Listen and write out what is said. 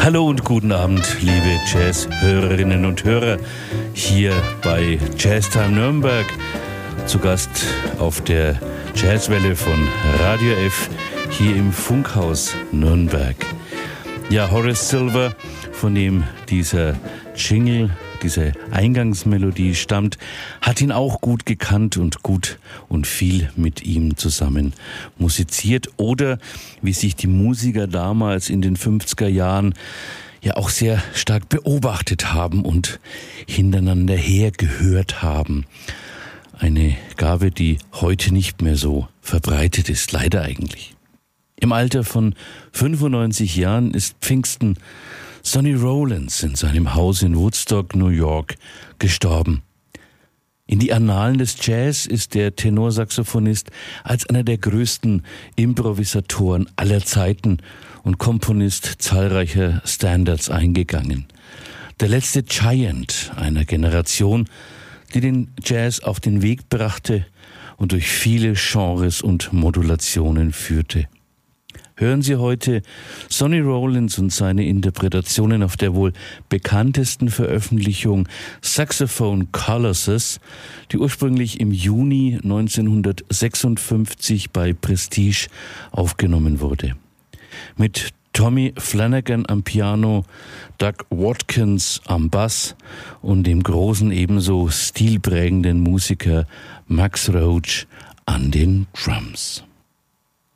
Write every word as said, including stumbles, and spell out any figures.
Hallo und guten Abend, liebe Jazz-Hörerinnen und Hörer, hier bei Jazztime Nürnberg. Zu Gast auf der Jazzwelle von Radio F, hier im Funkhaus Nürnberg. Ja, Horace Silver, von dem dieser Jingle, diese Eingangsmelodie stammt, hat ihn auch gut gekannt und gut und viel mit ihm zusammen musiziert. Oder wie sich die Musiker damals in den fünfziger Jahren ja auch sehr stark beobachtet haben und hintereinander hergehört haben. Eine Gabe, die heute nicht mehr so verbreitet ist, leider eigentlich. Im Alter von fünfundneunzig Jahren ist Pfingsten Sonny Rollins in seinem Haus in Woodstock, New York, gestorben. In die Annalen des Jazz ist der Tenorsaxophonist als einer der größten Improvisatoren aller Zeiten und Komponist zahlreicher Standards eingegangen. Der letzte Giant einer Generation, die den Jazz auf den Weg brachte und durch viele Genres und Modulationen führte. Hören Sie heute Sonny Rollins und seine Interpretationen auf der wohl bekanntesten Veröffentlichung Saxophone Colossus, die ursprünglich im Juni neunzehnhundertsechsundfünfzig bei Prestige aufgenommen wurde. Mit Tommy Flanagan am Piano, Doug Watkins am Bass und dem großen, ebenso stilprägenden Musiker Max Roach an den Drums.